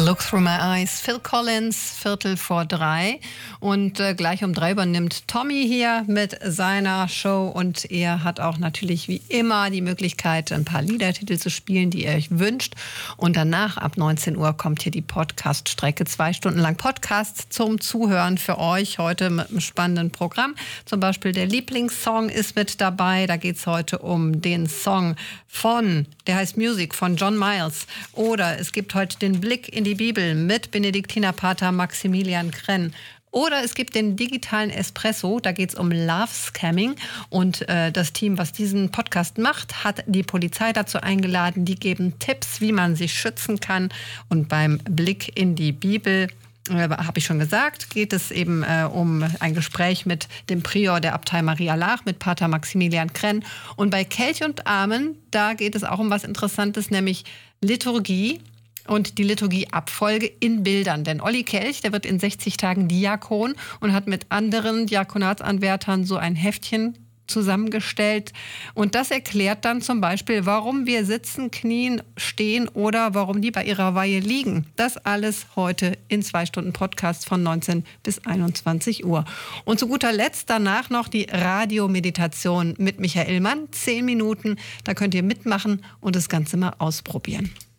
Look Through My Eyes, Phil Collins, 2:45. Und gleich um 3 übernimmt Tommy hier mit seiner Show. Und er hat auch natürlich wie immer die Möglichkeit, ein paar Liedertitel zu spielen, die ihr euch wünscht. Und danach, ab 19 Uhr, kommt hier die Podcast-Strecke. 2 Stunden lang Podcast zum Zuhören für euch. Heute mit einem spannenden Programm. Zum Beispiel der Lieblingssong ist mit dabei. Da geht es heute um den Song der heißt Music von John Miles. Oder es gibt heute den Blick in die Bibel mit Benediktinerpater Maximilian Krenn. Oder es gibt den digitalen Espresso, da geht es um Love Scamming. Und das Team, was diesen Podcast macht, hat die Polizei dazu eingeladen. Die geben Tipps, wie man sich schützen kann. Und beim Blick in die Bibel, habe ich schon gesagt, geht es eben um ein Gespräch mit dem Prior der Abtei Maria Laach, mit Pater Maximilian Krenn. Und bei Kelch und Amen, da geht es auch um was Interessantes, nämlich Liturgie und die Liturgieabfolge in Bildern. Denn Olli Kelch, der wird in 60 Tagen Diakon und hat mit anderen Diakonatsanwärtern so ein Heftchen zusammengestellt. Und das erklärt dann zum Beispiel, warum wir sitzen, knien, stehen oder warum die bei ihrer Weihe liegen. Das alles heute in 2 Stunden Podcast von 19 bis 21 Uhr. Und zu guter Letzt danach noch die Radiomeditation mit Michael Mann. 10 Minuten, da könnt ihr mitmachen und das Ganze mal ausprobieren.